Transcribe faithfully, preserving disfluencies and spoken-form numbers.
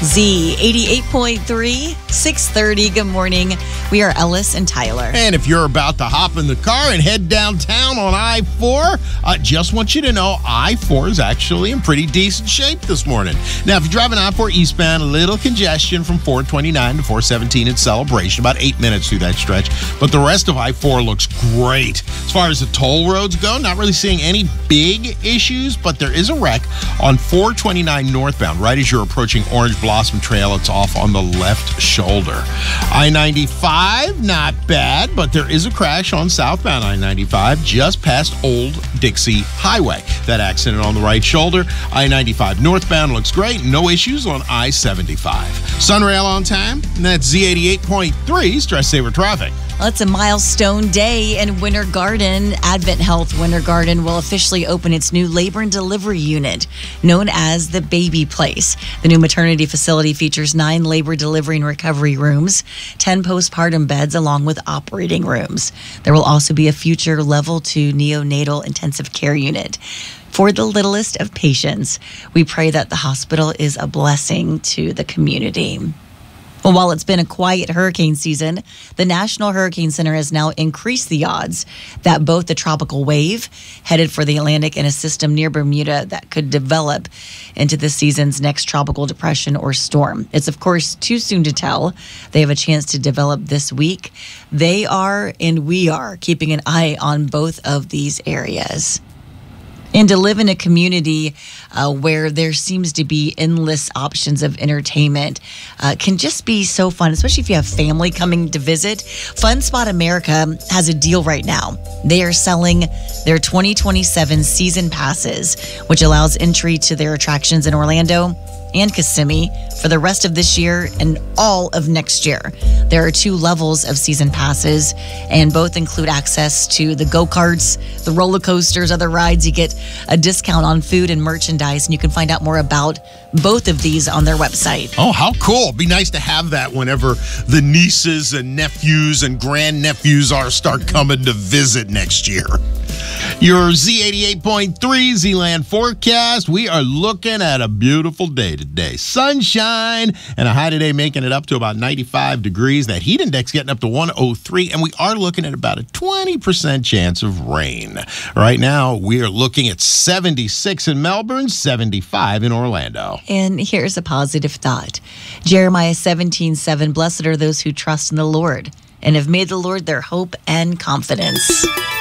Z eighty-eight point three, six thirty. Good morning. We are Ellis and Tyler. And if you're about to hop in the car and head downtown on I four, I just want you to know I four is actually in pretty decent shape this morning. Now, if you're driving I four eastbound, a little congestion from four twenty-nine to four seventeen in Celebration, about eight minutes through that stretch. But the rest of I four looks great. As far as the toll roads go, not really seeing any big issues, but there is a wreck on four twenty-nine northbound, right as you're approaching Orange Blossom Trail. It's off on the left shoulder. I ninety-five, not bad, but there is a crash on southbound I ninety-five just past Old Dixie Highway. That accident on the right shoulder. I ninety-five northbound looks great. No issues on I seventy-five. Sunrail on time, and that's Z eighty-eight point three Stress Saver Traffic. Well, it's a milestone day in Winter Garden. Advent Health Winter Garden will officially open its new labor and delivery unit, known as the Baby Place. The new maternity facility features nine labor, delivery, and recovery rooms, ten postpartum beds, along with operating rooms. There will also be a future level two neonatal intensive care unit for the littlest of patients. We pray that the hospital is a blessing to the community. Well, while it's been a quiet hurricane season, the National Hurricane Center has now increased the odds that both the tropical wave headed for the Atlantic and a system near Bermuda that could develop into this season's next tropical depression or storm. It's, of course, too soon to tell. They have a chance to develop this week. They are, and we are, keeping an eye on both of these areas. And to live in a community uh, where there seems to be endless options of entertainment uh, can just be so fun, especially if you have family coming to visit. Fun Spot America has a deal right now. They are selling their twenty twenty-seven season passes, which allows entry to their attractions in Orlando and Kissimmee for the rest of this year and all of next year. There are two levels of season passes, and both include access to the go-karts, the roller coasters, other rides. You get a discount on food and merchandise, and you can find out more about both of these on their website. Oh, how cool. Be nice to have that whenever the nieces and nephews and grandnephews are start coming to visit next year. Your Z eighty-eight point three Z-Land forecast. We are looking at a beautiful day today. Sunshine and a high today making it up to about ninety-five degrees. That heat index getting up to one oh three, and we are looking at about a twenty percent chance of rain. Right now, we are looking at seventy-six in Melbourne, seventy-five in Orlando. And here's a positive thought. Jeremiah seventeen seven, blessed are those who trust in the Lord and have made the Lord their hope and confidence.